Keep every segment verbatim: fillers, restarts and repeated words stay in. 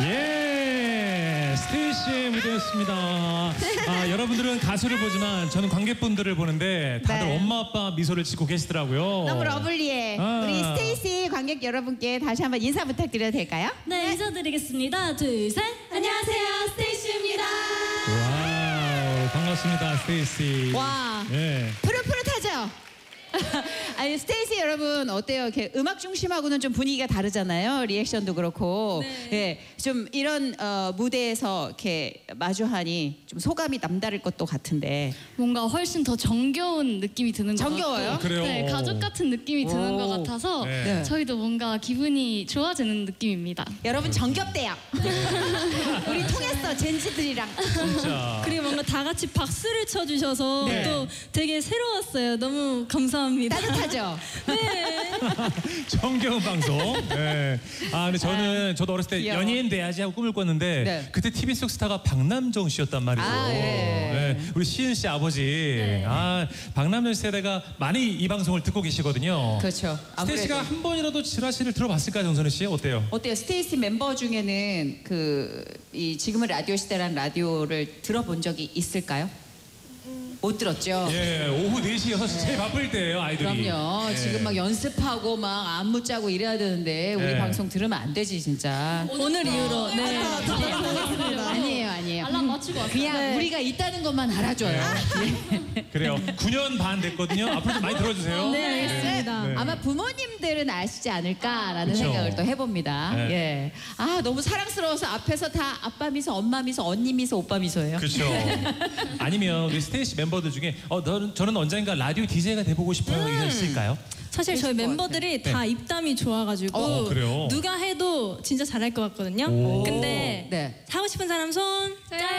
예, 스테이시의 무대였습니다. 아, 여러분들은 가수를 보지만 저는 관객분들을 보는데 다들 네. 엄마 아빠 미소를 짓고 계시더라고요. 너무 러블리해. 아. 우리 스테이시 관객 여러분께 다시 한번 인사 부탁드려도 될까요? 네, 인사드리겠습니다. 둘, 셋. 안녕하세요, 스테이시입니다. 와우, 반갑습니다, 스테이시. 와, 예. 푸릇푸릇하죠? 아니 스테이시 여러분 어때요? 이렇게 음악 중심하고는 좀 분위기가 다르잖아요. 리액션도 그렇고, 네. 예, 좀 이런 어, 무대에서 이렇게 마주하니 좀 소감이 남다를 것도 같은데. 뭔가 훨씬 더 정겨운 느낌이 드는 것 정겨워요? 같고, 그래요? 네, 가족 같은 느낌이 드는 오. 것 같아서 네. 네. 저희도 뭔가 기분이 좋아지는 느낌입니다. 여러분 정겹대요. 우리 통했어 젠지들이랑. 진짜. 그리고 뭔가 다 같이 박수를 쳐주셔서 네. 또 되게 새로웠어요. 너무 감사합니다. 따뜻하죠? 네. 정겨운 방송. 네. 아, 근데 저는 저도 어렸을 때 귀여워. 연예인 돼야지 하고 꿈을 꿨는데 네. 그때 티비 속 스타가 박남정 씨였단 말이죠. 아, 예. 네. 우리 시은 씨 아버지. 아, 박남정 세대가 많이 이 방송을 듣고 계시거든요. 그렇죠. 스테이시가 한 번이라도 지라시를 들어봤을까요, 정선우 씨? 어때요? 어때요? 스테이시 멤버 중에는 그 이 지금은 라디오 시대라는 라디오를 들어본 적이 있을까요? 못 들었죠? 예, 오후 네 시, 여섯 시 제일 바쁠 때예요, 아이들이. 그럼요. 예. 지금 막 연습하고 막 안무 짜고 이래야 되는데 우리 네. 방송 들으면 안 되지 진짜. 오늘 이후로 네. 아니에요, 아니에요. 알람 맞추고 왔어요. 그냥 네. 우리가 있다는 것만 알아줘요. 그래요. 구 년 반 됐거든요. 앞으로 좀 많이 들어주세요. 네, 알겠습니다. 네. 아마 부모님들은 아시지 않을까라는 그쵸. 생각을 또 해봅니다. 네. 예. 아 너무 사랑스러워서 앞에서 다 아빠 미소, 엄마 미소, 언니 미소, 오빠 미소예요. 그렇죠. 아니면 우리 스테이시 멤버들 중에 어, 너, 저는 언젠가 라디오 디제이가 돼보고 싶어요. 이거 있을까요? 사실 저희 있을 것 멤버들이 같아. 다 입담이 좋아가지고 어, 그래요? 누가 해도 진짜 잘할 것 같거든요. 오. 근데 네. 하고 싶은 사람 손.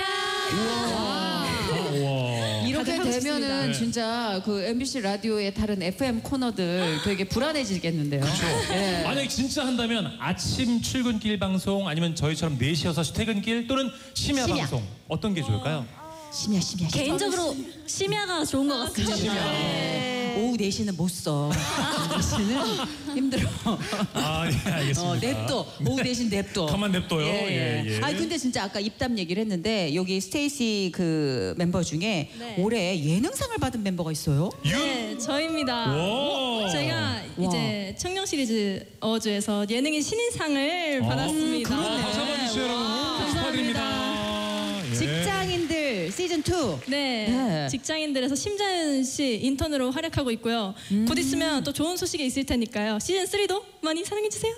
우와. 이렇게 다들 하고 되면은 싶습니다. 네. 진짜 그 엠비씨 라디오의 다른 에프엠 코너들 되게 불안해지겠는데요. 그렇죠. 예. 만약에 진짜 한다면 아침 출근길 방송 아니면 저희처럼 네 시, 여섯 시 퇴근길 또는 심야, 심야. 방송 어떤 게 좋을까요? 심야 심야. 개인적으로 심야가 좋은 것 같습니다. 네. 오후 네 시는 못 써. 네 시는 힘들어. 아, 예, 알겠습니다. 어, 냅둬. 오후 대신 냅둬. 가만 냅둬요. 예, 예. 아니 근데 진짜 아까 입담 얘기를 했는데 여기 스테이시 그 멤버 중에 네. 올해 예능상을 받은 멤버가 있어요. 윤? 네, 저입니다. 와. 제가 와. 이제 청룡 시리즈 어워즈에서 예능인 신인상을 어, 받았습니다. 그러네. 박수 한번 주시죠, 여러분. 축하드립니다. 예. 직장인들 시즌 투. 네, 네. 직장인들에서 심자윤 씨 인턴으로 활약하고 있고요. 음. 곧 있으면 또 좋은 소식이 있을 테니까요. 시즌 쓰리도 많이 사랑해 주세요.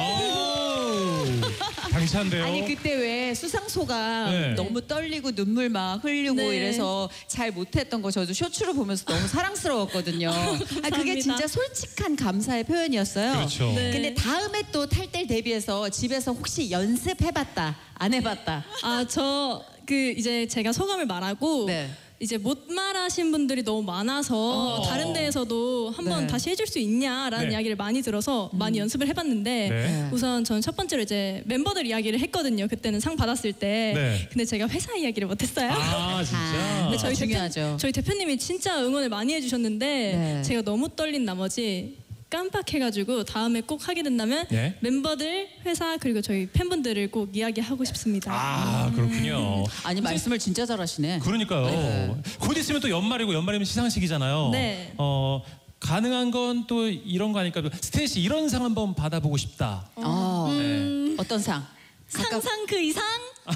와우. 당찬데요. 아니 그때 왜 수상소가 네. 너무 떨리고 눈물 막 흘리고 네. 이래서 잘 못했던 거 저도 쇼츠로 보면서 너무 사랑스러웠거든요. 아, 그게 감사합니다. 진짜 솔직한 감사의 표현이었어요. 그렇죠. 네. 근데 다음에 또 탈 때 대비해서 집에서 혹시 연습해봤다 안 해봤다. 아, 저 그 이제 제가 소감을 말하고 네. 이제 못 말하신 분들이 너무 많아서 어. 다른 데에서도 한번 네. 다시 해줄 수 있냐라는 네. 이야기를 많이 들어서 많이 연습을 해봤는데 네. 우선 저는 첫 번째로 이제 멤버들 이야기를 했거든요. 그때는 상 받았을 때. 네. 근데 제가 회사 이야기를 못했어요. 아, 진짜. 근데 저희 중요하죠. 대표, 저희 대표님이 진짜 응원을 많이 해주셨는데 네. 제가 너무 떨린 나머지 깜빡해가지고 다음에 꼭 하게 된다면 네. 멤버들, 회사 그리고 저희 팬분들을 꼭 이야기하고 싶습니다. 아, 그렇군요. 아니 말씀을 진짜 잘하시네. 그러니까요. 네. 곧 있으면 또 연말이고 연말이면 시상식이잖아요. 네. 어, 가능한 건 또 이런 거 하니까 스테이시 이런 상 한번 받아보고 싶다. 어, 네. 어떤 상? 상상 그 이상?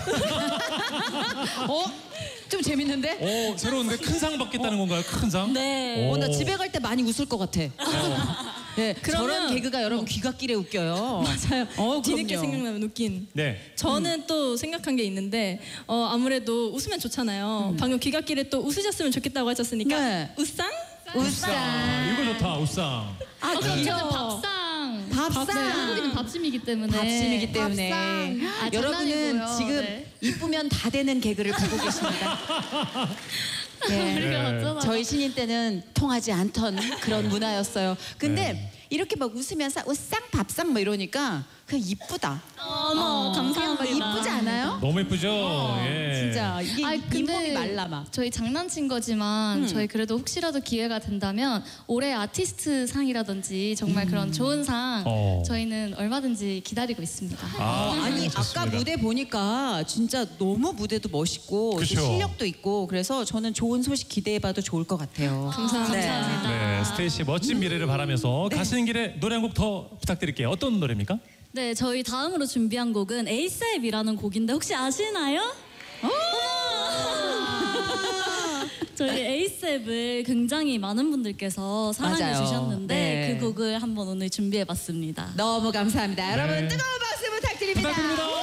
어? 좀 재밌는데? 오, 새로운데 큰 상 받겠다는 건가요? 큰 상? 네. 오. 어, 나 집에 갈 때 많이 웃을 것 같아. 네, 그러면- 저런 개그가 여러분 귀갓길에 웃겨요. 맞아요. 어, 뒤늦게 그럼요. 생각나면 웃긴. 네. 저는 또 생각한 게 있는데 어, 아무래도 웃으면 좋잖아요. 방금 귀갓길에 또 웃으셨으면 좋겠다고 하셨으니까 네. 웃상? 우상. 이거 좋다. 우상. 아, 그럼 귀여워. 저는 밥상. 밥상. 네, 한국인은 밥심이기 때문에. 밥심이기 때문에 밥상. 아, 여러분은 장난이고요. 지금 네. 이쁘면 다 되는 개그를 보고 계십니다. 네. 우리가 어쩌나. 저희 신인 때는 통하지 않던 그런 문화였어요. 근데 네. 이렇게 막 웃으면서 웃상 밥상 뭐 이러니까 그냥 이쁘다. 어머, 감사합니다. 이쁘지 않아요? 너무 예쁘죠? 어, 예. 진짜 이게 아이, 근데 잇몸이 말라 막. 저희 장난친 거지만 음. 저희 그래도 혹시라도 기회가 된다면 올해 아티스트 상이라든지 정말 그런 좋은 상 어. 저희는 얼마든지 기다리고 있습니다. 아, 아니 좋습니다. 아까 무대 보니까 진짜 너무 무대도 멋있고 또 그쵸. 실력도 있고 그래서 저는 좋은 소식 기대해봐도 좋을 것 같아요. 감사합니다. 네, 스테이시 멋진 미래를 바라면서 가시는 길에 노래 한 곡 더 부탁드릴게요. 어떤 노래입니까? 네, 저희 다음으로 준비한 곡은 에이셉이라는 곡인데 혹시 아시나요? 어머! 저희 에이셉을 굉장히 많은 분들께서 사랑해 맞아요. 주셨는데 네. 그 곡을 한번 오늘 준비해봤습니다. 너무 감사합니다. 여러분 네. 뜨거운 박수 부탁드립니다. 부탁드립니다.